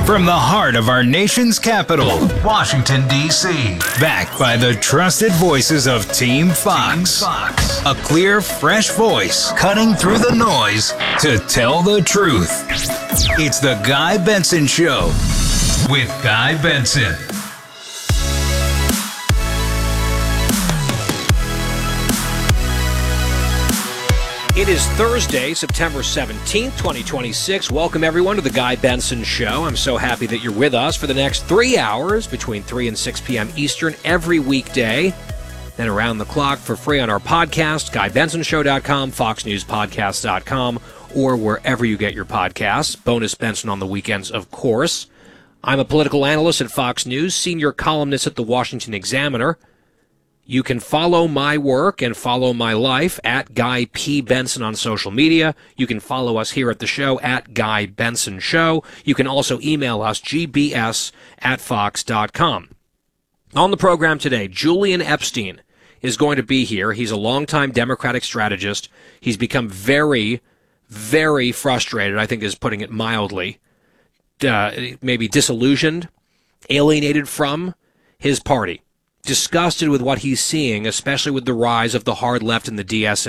From the heart of our nation's capital, Washington, D.C. Backed by the trusted voices of Team Fox. A clear, fresh voice cutting through the noise to tell the truth. It's the Guy Benson Show with Guy Benson. It is Thursday, September 17th, 2026. Welcome, everyone, to the Guy Benson Show. I'm so happy that you're with us for the next 3 hours between 3 and 6 p.m. Eastern every weekday. Then around the clock for free on our podcast, GuyBensonShow.com, FoxNewsPodcast.com, or wherever you get your podcasts. Bonus Benson on the weekends, of course. I'm a political analyst at Fox News, senior columnist at the Washington Examiner. You can follow my work and follow my life at Guy P. Benson on social media. You can follow us here at the show at Guy Benson Show. You can also email us, gbs@fox.com. On the program today, Julian Epstein is going to be here. He's a longtime Democratic strategist. He's become very, very frustrated, I think is putting it mildly, maybe disillusioned, alienated from his party. Disgusted with what he's seeing, especially with the rise of the hard left in the DSA.